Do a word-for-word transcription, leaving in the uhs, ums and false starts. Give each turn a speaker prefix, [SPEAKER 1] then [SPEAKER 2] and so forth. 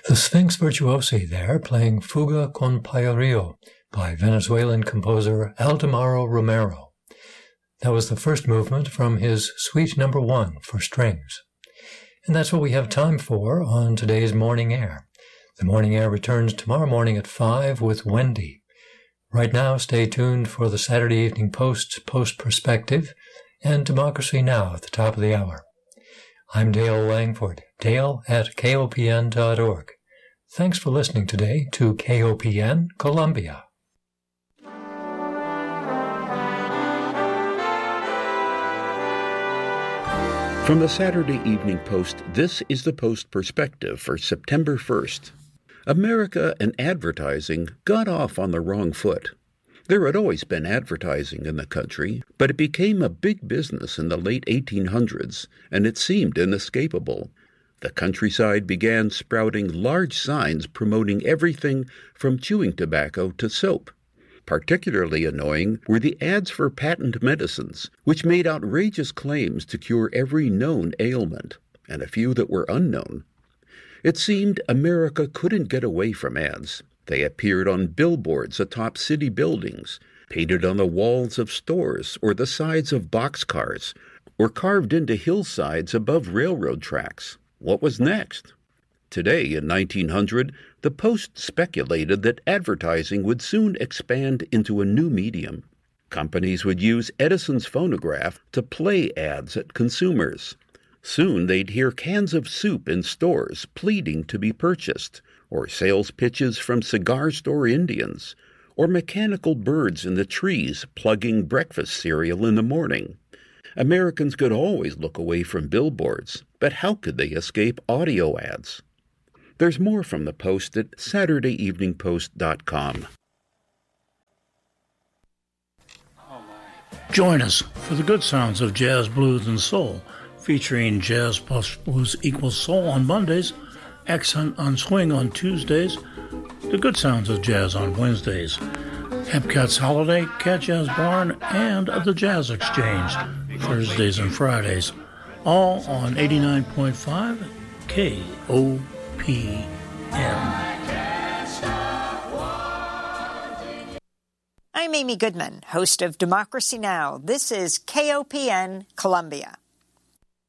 [SPEAKER 1] The Sphinx Virtuosi there playing Fuga con Payarillo by Venezuelan composer Aldemaro Romero. That was the first movement from his Suite Number One for strings. And that's what we have time for on today's Morning Air. The Morning Air returns tomorrow morning at five with Wendy. Right now, stay tuned for the Saturday Evening Post, Post Perspective, and Democracy Now! At the top of the hour. I'm Dale Langford, Dale at K O P N dot org. Thanks for listening today to K O P N Columbia.
[SPEAKER 2] From the Saturday Evening Post, this is the Post Perspective for September first. America and advertising got off on the wrong foot. There had always been advertising in the country, but it became a big business in the late eighteen hundreds, and it seemed inescapable. The countryside began sprouting large signs promoting everything from chewing tobacco to soap. Particularly annoying were the ads for patent medicines, which made outrageous claims to cure every known ailment, and a few that were unknown. It seemed America couldn't get away from ads. They appeared on billboards atop city buildings, painted on the walls of stores or the sides of boxcars, or carved into hillsides above railroad tracks. What was next? Today, in nineteen hundred, the Post speculated that advertising would soon expand into a new medium. Companies would use Edison's phonograph to play ads at consumers. Soon they'd hear cans of soup in stores pleading to be purchased, or sales pitches from cigar store Indians, or mechanical birds in the trees plugging breakfast cereal in the morning. Americans could always look away from billboards, but how could they escape audio ads? There's more from the Post at Saturday Evening Post dot com.
[SPEAKER 3] Join us for the good sounds of jazz, blues, and soul, featuring jazz plus blues equals soul on Mondays, accent on swing on Tuesdays, the good sounds of jazz on Wednesdays, Hepcat's Holiday, Cat Jazz Barn, and the Jazz Exchange, Thursdays and Fridays, all on eighty-nine point five K O P N.
[SPEAKER 4] I'm Amy Goodman, host of Democracy Now! This is K O P N Columbia.